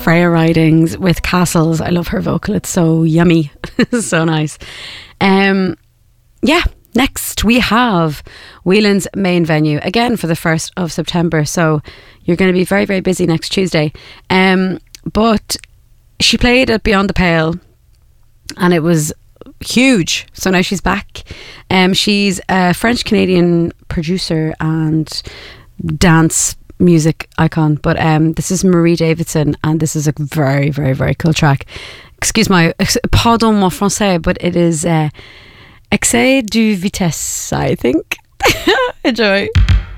Freya Ridings with Castles. I love her vocal. It's so yummy. So nice. Yeah, next we have Whelan's main venue again for the 1st of September. So you're going to be very, very busy next Tuesday. But she played at Beyond the Pale and it was huge. So now she's back. She's a French-Canadian producer and dance music icon. But this is Marie Davidson and this is a very, very, very cool track. Pardon mon français, but it is Excès de vitesse, I think. Enjoy.